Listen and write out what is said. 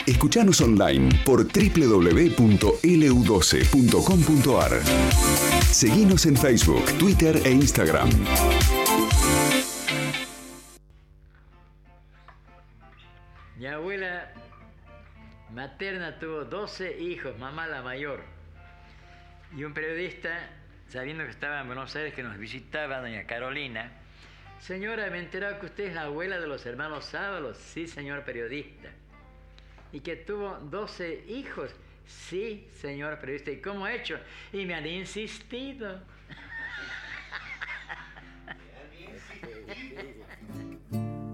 Escuchanos online por www.lu12.com.ar. Seguinos en Facebook, Twitter e Instagram. Mi abuela materna tuvo 12 hijos, mamá la mayor. Y un periodista, sabiendo que estaba en Buenos Aires, que nos visitaba, doña Carolina: señora, me he enterado que usted es la abuela de los hermanos Ábalos. Sí, señor periodista. Y que tuvo 12 hijos. Sí, señor periodista. ¿Y cómo ha hecho? Y me han insistido.